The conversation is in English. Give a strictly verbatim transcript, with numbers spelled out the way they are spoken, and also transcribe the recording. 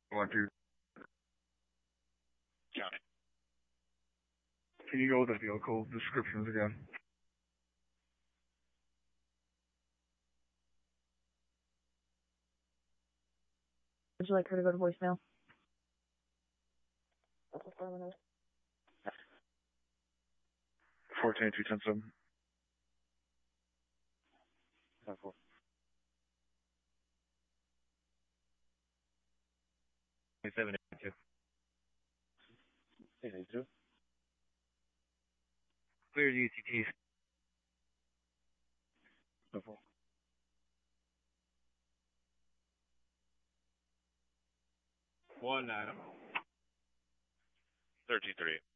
One, two. County. Can you go with the vehicle descriptions again? Would you like her to go to voicemail? Fourteen two ten seven. Seven eight two. Eight eight two. Clear U T T. One nine. Thirteen three.